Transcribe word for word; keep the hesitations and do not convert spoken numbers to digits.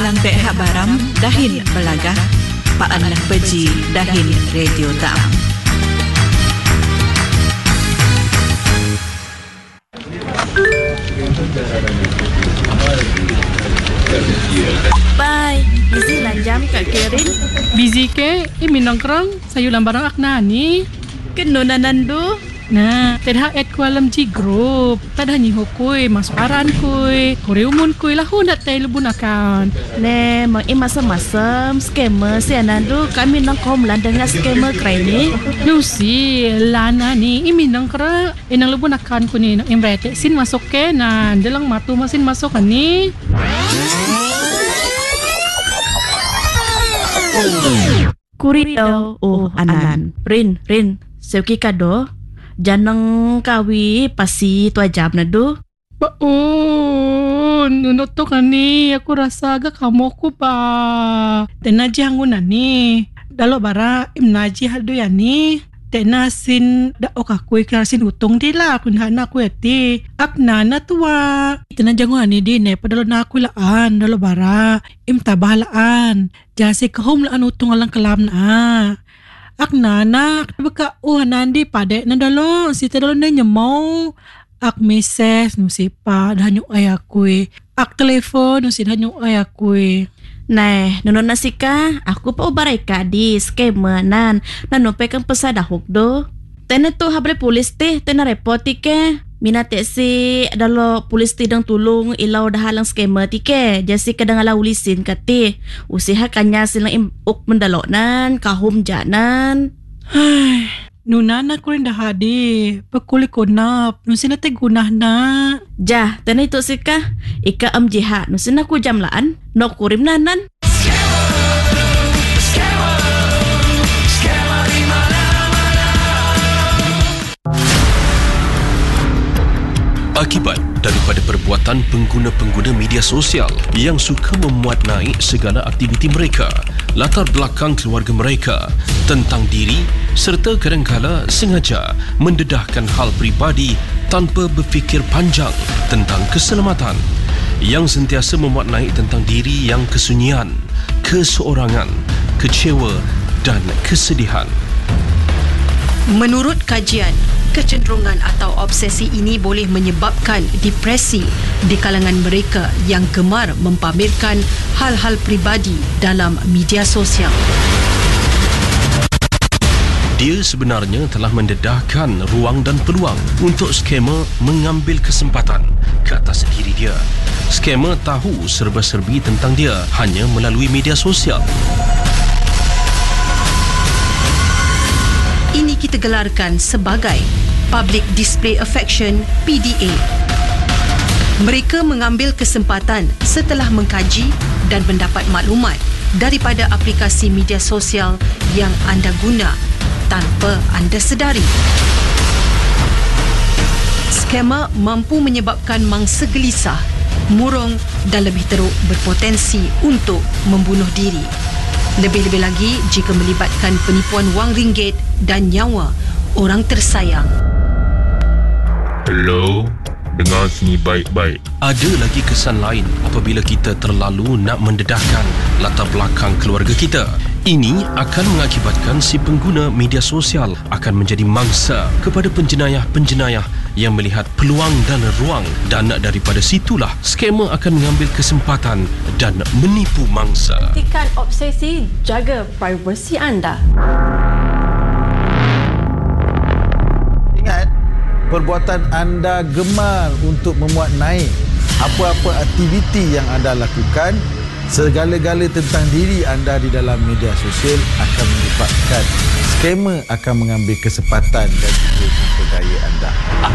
alang dek hak baram dahin belagah paan lah beji dahin radio taam. Bye. Busy lah jam Kak Kerin. Busy ke? Imi nongkrong sayu lambarang akna ni. Kenuna nandu. Nah, tadha at ko alam ji group. Tadha ni hokoi masuaran koi. Koreumun koi lahu nak tay lubun akan. Ne, mang imasam-masam scammer si nandu kami nongkom lan dengan scammer krai ni. Lucy, lana ni imi nongkra inang lubun akan ko ni nang imrete sin masuk ke nan dalang matu masin masuk kan ni. Kurito oh anan. Rin, Rin, seuki kado. Janang kawi pasi tu ajam na do. Oh, nunot to kani aku rasa agak kamu ku pa. Tenaji hangunan ni. Dalo bara imnaji haldo ya ni. Tena sin da okakui krasin utong di la kun hana ku eti. Akna na tuwa. Tenaji hangunan ni di ne padalo na aku laan dalo bara im tabalaan. Jase kahum laan utong alang kelam na. Ak nana baka oh nandi pade nandalo si tadalo na nyemau ak meses no si pa danyo ayakui ak telefon no si danyo ayakui. Nah, nono nasika aku pa ubaray ka di scammer nan nanope kang pesada hukdo. Tena tu habre polis teh tena repoti ke. Minate si dalo polis tidang tulung ilaw dahalang scammer ti ke. Jasi kadang ala ulisin kati. Usiha kanya silang imuk mendalonan kahum janan. Ay, nunana ko rin dahadi. Pagkuli ko na. Nusin na gunah na. Jah, tena itu sika. Ika am jiha. Nusin aku jamlaan. No kurim nanan. Akibat daripada perbuatan pengguna-pengguna media sosial yang suka memuat naik segala aktiviti mereka, latar belakang keluarga mereka, tentang diri serta kadangkala sengaja mendedahkan hal peribadi tanpa berfikir panjang tentang keselamatan, yang sentiasa memuat naik tentang diri yang kesunyian, keseorangan, kecewa dan kesedihan. Menurut kajian, kecenderungan atau obsesi ini boleh menyebabkan depresi di kalangan mereka yang gemar mempamerkan hal-hal peribadi dalam media sosial. Dia sebenarnya telah mendedahkan ruang dan peluang untuk skamer mengambil kesempatan ke atas diri dia. Skamer tahu serba-serbi tentang dia hanya melalui media sosial. Ini kita gelarkan sebagai Public Display Affection P D A. Mereka mengambil kesempatan setelah mengkaji dan mendapat maklumat daripada aplikasi media sosial yang anda guna tanpa anda sedari. Skamer mampu menyebabkan mangsa gelisah, murung dan lebih teruk berpotensi untuk membunuh diri. Lebih-lebih lagi jika melibatkan penipuan wang ringgit dan nyawa orang tersayang. Hello, dengar sini baik-baik. Ada lagi kesan lain apabila kita terlalu nak mendedahkan latar belakang keluarga kita. Ini akan mengakibatkan si pengguna media sosial akan menjadi mangsa kepada penjenayah-penjenayah yang melihat peluang dan ruang, dan daripada situlah skamer akan mengambil kesempatan dan menipu mangsa. Hentikan obsesi, jaga privasi anda. Ingat, perbuatan anda gemar untuk memuat naik apa-apa aktiviti yang anda lakukan, segala-gala tentang diri anda di dalam media sosial akan menyebabkan skamer akan mengambil kesempatan dan juga memperdaya anda.